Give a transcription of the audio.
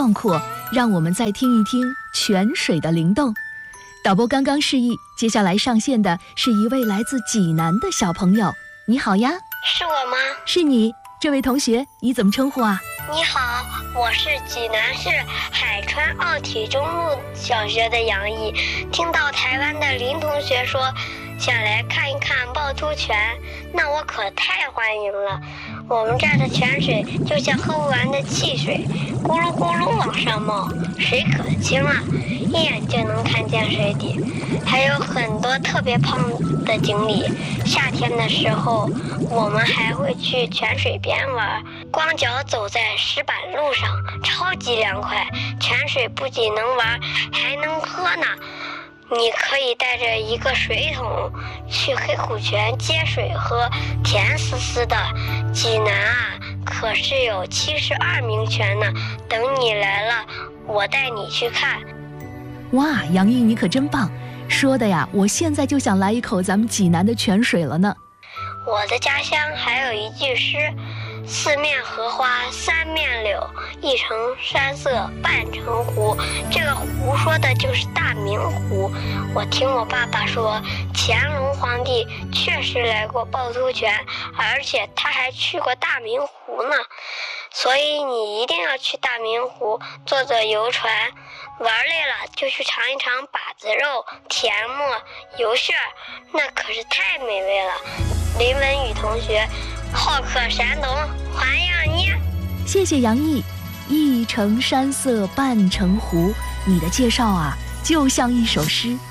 壮阔，让我们再听一听泉水的灵动。导播刚刚示意，接下来上线的是一位来自济南的小朋友。你好呀。 是我吗？ 是你。这位同学，你怎么称呼啊？ 你好，我是济南市海川奥体中路小学的杨毅。听到台湾的林同学说想来看一看趵突泉，那我可太欢迎了。我们这儿的泉水就像喝不完的汽水，咕噜咕噜往上冒，水可清了，一眼就能看见水底，还有很多特别胖的锦鲤。夏天的时候，我们还会去泉水边玩，光脚走在石板路上，超级凉快。泉水不仅能玩，还能喝呢。你可以带着一个水桶去黑虎泉接水喝，甜丝丝的。济南啊，可是有72名泉呢，等你来了，我带你去看。 哇，杨毅你可真棒，说的呀，我现在就想来一口咱们济南的泉水了呢。 我的家乡还有一句诗：四面荷花三面柳，一城山色半城湖。这个湖说的就是大明湖。我听我爸爸说，乾隆皇帝确实来过趵突泉，而且他还去过大明湖呢。所以你一定要去大明湖坐坐游船，玩累了就去尝一尝把子肉、甜沫、油馅儿，那可是太美味了。林文宇同学，好客山东，欢迎你。 谢谢杨毅。一城山色半城湖，你的介绍啊，就像一首诗。